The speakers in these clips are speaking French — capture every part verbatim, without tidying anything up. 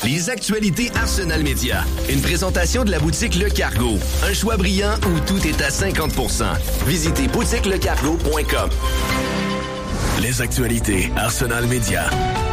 Les actualités Arsenal Média. Une présentation de la boutique Le Cargo. Un choix brillant où tout est à cinquante pour cent. Visitez boutique le cargo point com. Les actualités Arsenal Média.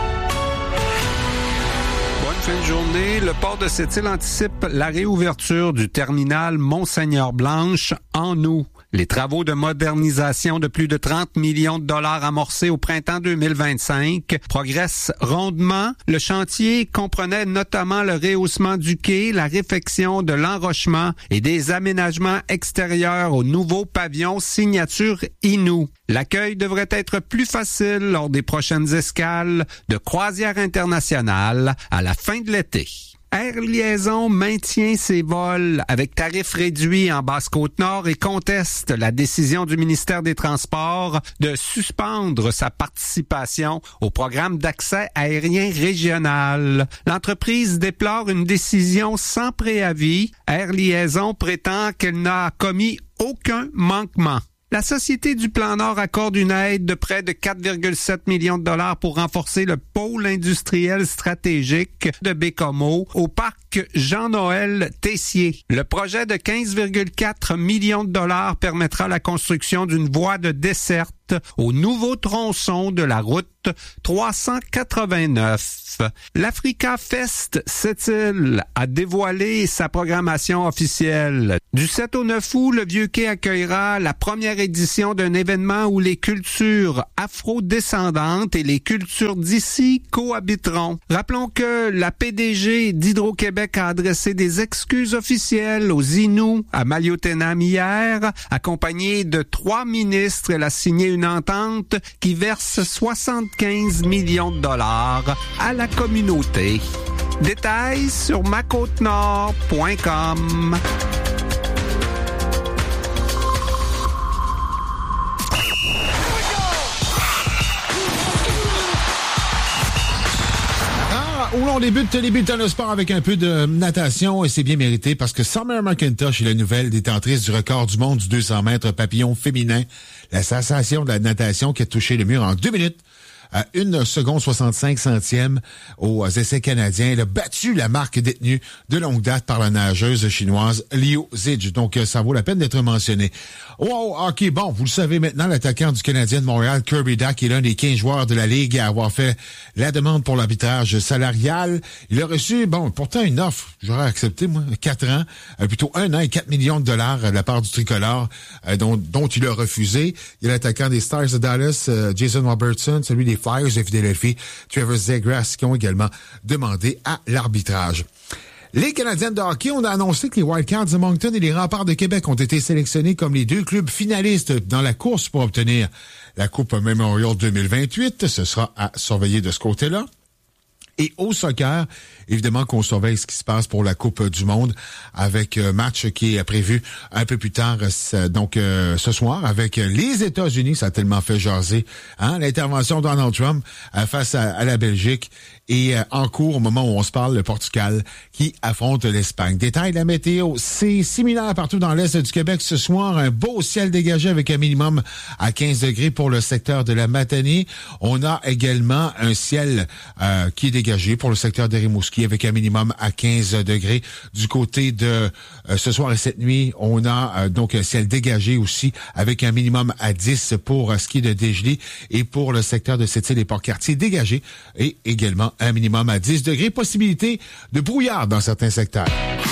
Fin de journée, le port de Sept-Îles anticipe la réouverture du terminal Mont-Seigneur-Blanche en août. Les travaux de modernisation de plus de trente millions de dollars amorcés au printemps deux mille vingt-cinq progressent rondement. Le chantier comprenait notamment le rehaussement du quai, la réfection de l'enrochement et des aménagements extérieurs au nouveau pavillon signature Inou. L'accueil devrait être plus facile lors des prochaines escales de croisière internationale à la fin de l'été. Air Liaison maintient ses vols avec tarifs réduits en Basse-Côte-Nord et conteste la décision du ministère des Transports de suspendre sa participation au programme d'accès aérien régional. L'entreprise déplore une décision sans préavis. Air Liaison prétend qu'elle n'a commis aucun manquement. La Société du Plan Nord accorde une aide de près de quatre virgule sept millions de dollars pour renforcer le pôle industriel stratégique de Bécomo au parc Jean-Noël Tessier. Le projet de quinze virgule quatre millions de dollars permettra la construction d'une voie de desserte au nouveau tronçon de la route trois cent quatre-vingt-neuf. L'Africa Fest Sept-Îles a dévoilé sa programmation officielle. Du sept au neuf août, le Vieux-Quai accueillera la première édition d'un événement où les cultures afro-descendantes et les cultures d'ici cohabiteront. Rappelons que la P D G d'Hydro-Québec a adressé des excuses officielles aux Inuits à Maliotenam hier, accompagnée de trois ministres. Elle a signé une entente qui verse soixante-quinze millions de dollars à la communauté. Détails sur ma côte nord point com. Où l'on débute les bulletins de sport avec un peu de natation et c'est bien mérité parce que Summer McIntosh est la nouvelle détentrice du record du monde du deux cents mètres papillon féminin. La sensation de la natation qui a touché le mur en deux minutes à une seconde soixante-cinq centièmes aux essais canadiens. Elle a battu la marque détenue de longue date par la nageuse chinoise Liu Zhij. Donc, ça vaut la peine d'être mentionné. Wow, OK, bon, vous le savez maintenant, l'attaquant du Canadien de Montréal, Kirby Dach, est l'un des quinze joueurs de la Ligue à avoir fait la demande pour l'arbitrage salarial. Il a reçu, bon, pourtant une offre, j'aurais accepté, moi, quatre ans, euh, plutôt un an et quatre millions de dollars de la part du tricolore, euh, dont, dont il a refusé. Il y a l'attaquant des Stars de Dallas, euh, Jason Robertson, celui des Flyers de Philadelphie, Trevor Zegras, qui ont également demandé à l'arbitrage. Les Canadiens de hockey ont annoncé que les Wildcats de Moncton et les Remparts de Québec ont été sélectionnés comme les deux clubs finalistes dans la course pour obtenir la Coupe Memorial deux mille vingt-huit. Ce sera à surveiller de ce côté-là. Et au soccer, évidemment qu'on surveille ce qui se passe pour la Coupe du Monde avec un match qui est prévu un peu plus tard, donc euh, ce soir, avec les États-Unis. Ça a tellement fait jaser, hein, l'intervention de Donald Trump euh, face à, à la Belgique. Et euh, en cours, au moment où on se parle, le Portugal qui affronte l'Espagne. Détail de la météo, c'est similaire partout dans l'Est du Québec ce soir. Un beau ciel dégagé avec un minimum à quinze degrés pour le secteur de la Matanie. On a également un ciel euh, qui est dégagé pour le secteur de Rimouski avec un minimum à quinze degrés. Du côté de euh, ce soir et cette nuit, on a euh, donc un ciel dégagé aussi avec un minimum à dix pour euh, ce qui est de dégelé. Et pour le secteur de Sept-Îles et Port-Cartier, dégagé et également un minimum à dix degrés. Possibilité de brouillard dans certains secteurs.